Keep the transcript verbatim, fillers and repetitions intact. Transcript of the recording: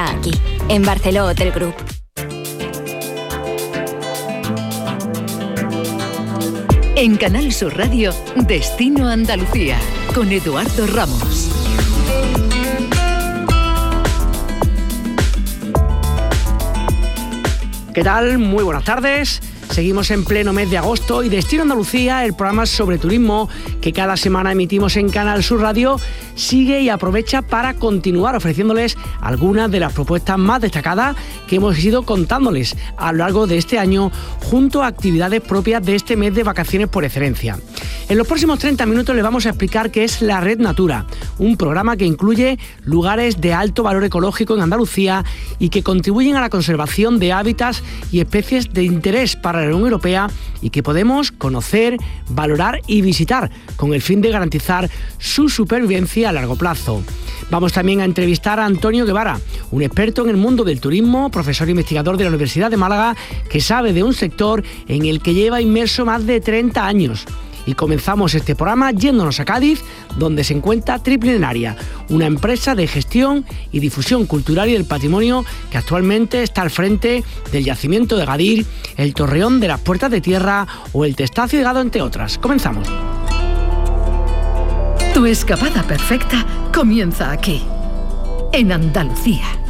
está aquí, en Barceló Hotel Group. En Canal Sur Radio, Destino Andalucía, con Eduardo Ramos. ¿Qué tal? Muy buenas tardes. Seguimos en pleno mes de agosto y Destino Andalucía, el programa sobre turismo que cada semana emitimos en Canal Sur Radio, sigue y aprovecha para continuar ofreciéndoles algunas de las propuestas más destacadas que hemos ido contándoles a lo largo de este año, junto a actividades propias de este mes de vacaciones por excelencia. En los próximos treinta minutos les vamos a explicar qué es la Red Natura, un programa que incluye lugares de alto valor ecológico en Andalucía y que contribuyen a la conservación de hábitats y especies de interés para la Unión Europea y que podemos conocer, valorar y visitar con el fin de garantizar su supervivencia a largo plazo. Vamos también a entrevistar a Antonio Guevara, un experto en el mundo del turismo, profesor e investigador de la Universidad de Málaga, que sabe de un sector en el que lleva inmerso más de treinta años. Y comenzamos este programa yéndonos a Cádiz, donde se encuentra Triplinenaria, una empresa de gestión y difusión cultural y del patrimonio que actualmente está al frente del yacimiento de Gadir, el Torreón de las Puertas de Tierra o el Testacio de Gado, entre otras. Comenzamos. Tu escapada perfecta comienza aquí, en Andalucía.